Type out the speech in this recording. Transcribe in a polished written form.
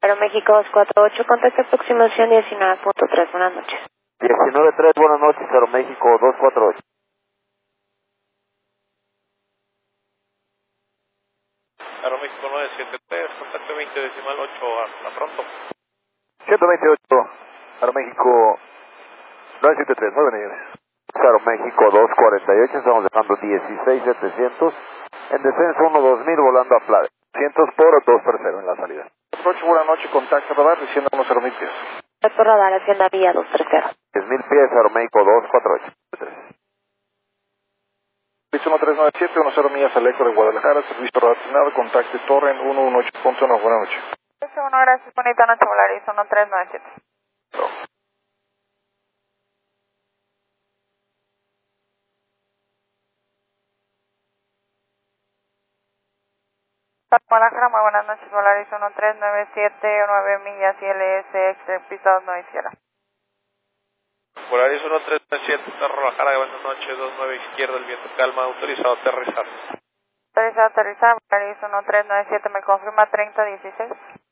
Aeroméxico 248, contacto aproximación 19.3, buenas noches. 19.3, buenas noches, Aeroméxico 248. Aeroméxico 973, contacto 20 decimal 8, hasta pronto. 128, Aeroméxico 973, muy bien. Aeroméxico 248, estamos dejando 16.700, en descenso 1-2000, volando a Playa. 200 por 230 en la salida. 8, buenas noches, contacto radar, diciendo unos 0.000 pies. Contacto radar, Hacienda Vía 230. 10.000 pies, Aeroméxico 248. Servicio 1397, 10 millas al eco de Guadalajara, servicio radar asignado, contacto Torren 118.1, buenas noches. 1, gracias, bonita noche, Volaris 1397. Guadalajara, muy buenas noches, Volaris 1397, 9 millas ILS, pista 29 Sierra. Volaris 1397, está Guadalajara, buenas noches, 29 izquierda, el viento calma, autorizado a aterrizar. Autorizado a aterrizar, Volaris 1397, me confirma 3016.